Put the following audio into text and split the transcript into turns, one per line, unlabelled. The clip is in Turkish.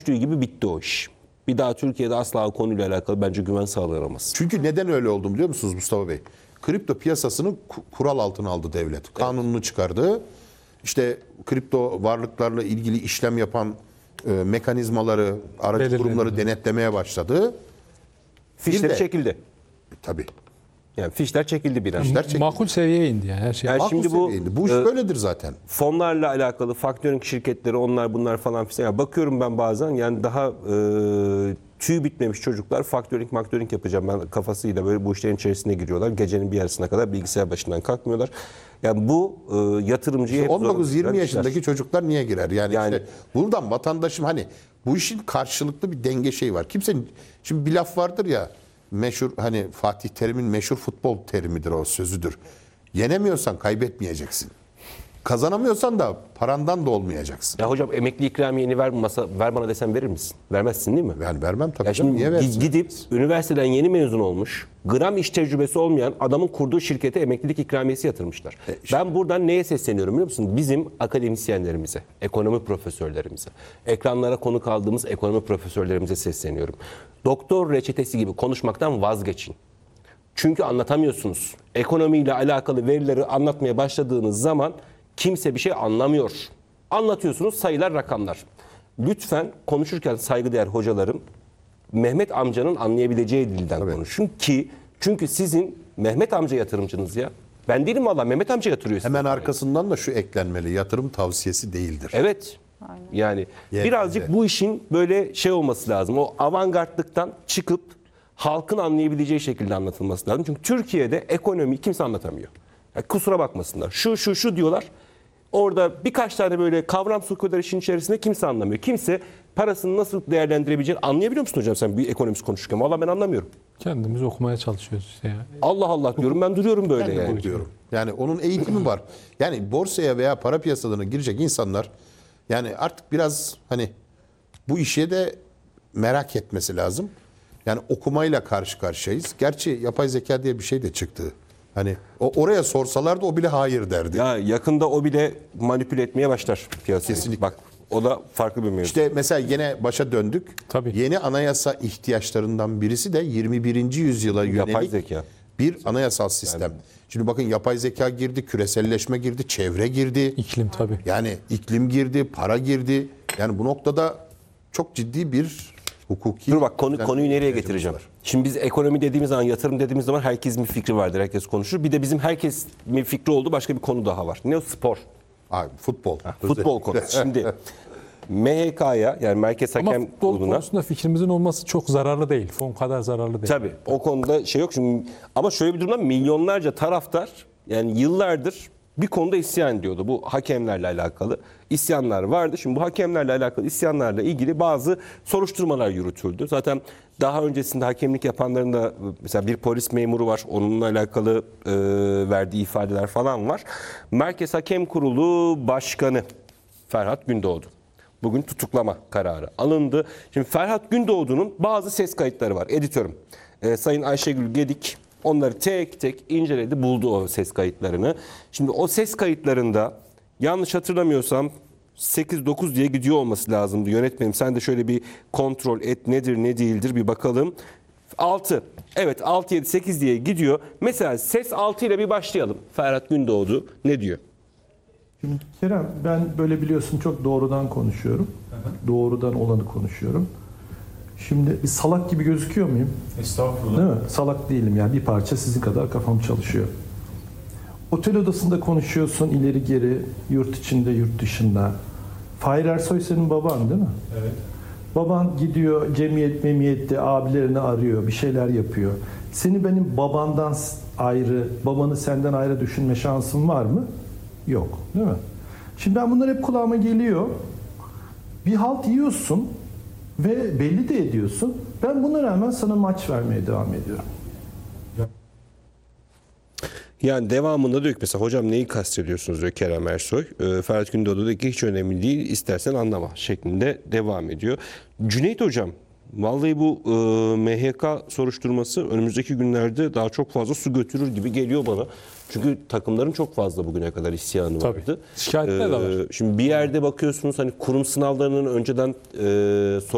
gibi bitti o iş. Bir daha Türkiye'de asla o konuyla alakalı bence güven sağlanamaz.
Çünkü neden öyle oldu biliyor musunuz Mustafa Bey? Kripto piyasasını kural altına aldı devlet. Kanununu çıkardı. İşte kripto varlıklarla ilgili işlem yapan mekanizmaları, aracı kurumları denetlemeye başladı.
Fişleri çekildi.
Tabii.
Yani fişler çekildi biraz.
Makul seviyeye indi yani her şey.
Yani şimdi
bu iş böyledir zaten.
Fonlarla alakalı faktörink şirketleri onlar bunlar falan filan. Yani bakıyorum ben bazen yani daha tüy bitmemiş çocuklar faktörink yapacağım ben kafasıyla böyle bu işlerin içerisine giriyorlar. Gecenin bir yarısına kadar bilgisayar başından kalkmıyorlar. Yani bu yatırımcıya
İşte 19-20 yaşındaki çocuklar niye girer? Yani işte buradan vatandaşım hani bu işin karşılıklı bir denge şeyi var. Kimsenin şimdi bir laf vardır ya meşhur hani Fatih Terim'in meşhur futbol terimidir o sözüdür. Yenemiyorsan kaybetmeyeceksin. Kazanamıyorsan da parandan da olmayacaksın.
Ya hocam emekli ikramiyeni ver bana desem verir misin? Vermezsin değil mi?
Yani vermem tabii.
Ya şimdi
niye versin?
gidip üniversiteden yeni mezun olmuş, gram iş tecrübesi olmayan adamın kurduğu şirkete emeklilik ikramiyesi yatırmışlar. Ben buradan neye sesleniyorum biliyor musun? Bizim akademisyenlerimize, ekonomi profesörlerimize, ekranlara konuk aldığımız ekonomi profesörlerimize sesleniyorum. Doktor reçetesi gibi konuşmaktan vazgeçin. Çünkü anlatamıyorsunuz. Ekonomiyle alakalı verileri anlatmaya başladığınız zaman kimse bir şey anlamıyor. Anlatıyorsunuz sayılar, rakamlar. Lütfen konuşurken saygıdeğer hocalarım Mehmet amcanın anlayabileceği dilden konuşun ki çünkü sizin Mehmet amca yatırımcınız ya. Ben değilim valla Mehmet amca yatırıyor.
Hemen arkasından da şu eklenmeli. Yatırım tavsiyesi değildir.
Evet.
Aynen.
Yani
Yani
birazcık bu işin böyle şey olması lazım. O avantgardlıktan çıkıp halkın anlayabileceği şekilde anlatılması lazım. Çünkü Türkiye'de ekonomi kimse anlatamıyor. Yani kusura bakmasınlar. Şu diyorlar. Orada birkaç tane böyle kavram sokuyorlar işin içerisinde kimse anlamıyor. Kimse parasını nasıl değerlendirebileceğini anlayabiliyor musun hocam sen bir ekonomist konuşurken? Vallahi ben anlamıyorum.
Kendimiz okumaya çalışıyoruz işte ya.
Allah Allah diyorum ben duruyorum böyle
Ben de
yani.
bakıyorum. Yani onun eğitimi var. Yani borsaya veya para piyasalarına girecek insanlar yani artık biraz hani bu işe de merak etmesi lazım. Yani okumayla karşı karşıyayız. Gerçi yapay zeka diye bir şey de çıktı. Hani oraya sorsalardı o bile hayır derdi.
Ya yakında o bile manipüle etmeye başlar piyasayı. Kesinlikle. Bak o da farklı bir mevzu.
İşte mesela yine başa döndük.
Tabii.
Yeni anayasa ihtiyaçlarından birisi de 21. yüzyıla
Yapay
yönelik
zeka.
bir anayasal sistem. Şimdi bakın yapay zeka girdi, küreselleşme girdi, çevre girdi.
İklim tabii.
Yani iklim girdi, para girdi. Yani bu noktada çok ciddi bir hukuki...
Dur bak konuyu nereye getireceğim? Şimdi biz ekonomi dediğimiz zaman, yatırım dediğimiz zaman herkesin bir fikri vardır. Herkes konuşur. Bir de bizim herkes bir fikri olduğu başka bir konu daha var. Ne o? Spor.
Futbol.
Futbol konusu. Şimdi MHK'ya yani Merkez
Ama
Hakem
futbol
Kurulu'na
konusunda fikrimizin olması çok zararlı değil. Fon kadar zararlı değil.
tabii o konuda şey yok. Şimdi, ama şöyle bir durumda milyonlarca taraftar yani yıllardır bir konuda isyan ediyordu. Bu hakemlerle alakalı isyanlar vardı. Şimdi bu hakemlerle alakalı isyanlarla ilgili bazı soruşturmalar yürütüldü. Zaten daha öncesinde hakemlik yapanların da mesela bir polis memuru var. Onunla alakalı verdiği ifadeler falan var. Merkez Hakem Kurulu Başkanı Ferhat Gündoğdu. Bugün tutuklama kararı alındı. Şimdi Ferhat Gündoğdu'nun bazı ses kayıtları var. Editörüm. Sayın Ayşegül Gedik onları tek tek inceledi, buldu o ses kayıtlarını. Şimdi o ses kayıtlarında yanlış hatırlamıyorsam 8-9 diye gidiyor olması lazımdı. Yönetmenim sen de şöyle bir kontrol et nedir ne değildir bir bakalım. 6. Evet 6-7-8 diye gidiyor. Mesela ses 6 ile bir başlayalım. Ferhat Gündoğdu ne diyor?
Şimdi Kerem ben böyle biliyorsun çok doğrudan konuşuyorum. Doğrudan olanı konuşuyorum. Şimdi bir salak gibi gözüküyor muyum?
Estağfurullah.
Değil mi? Salak değilim yani bir parça sizin kadar kafam çalışıyor. Otel odasında konuşuyorsun ileri geri, yurt içinde yurt dışında. Fahir Ersoy senin baban değil mi?
Evet.
Baban gidiyor cemiyet memiyette abilerini arıyor, bir şeyler yapıyor. Seni benim babandan ayrı, babanı senden ayrı düşünme şansın var mı? Yok, değil mi? Şimdi ben bunlar hep kulağıma geliyor. Bir halt yiyorsun ve belli de ediyorsun. Ben buna rağmen sana maç vermeye devam ediyorum.
Yani devamında diyor ki mesela hocam neyi kastediyorsunuz diyor Kerem Ersoy. Ferhat Gündoğdu diyor ki hiç önemli değil istersen anlama şeklinde devam ediyor. Cüneyt hocam vallahi bu MHK soruşturması önümüzdeki günlerde daha çok fazla su götürür gibi geliyor bana. Çünkü takımların çok fazla bugüne kadar isyanı
Tabii.
vardı.
Şikayetler de var.
Şimdi bir yerde bakıyorsunuz hani kurum sınavlarının önceden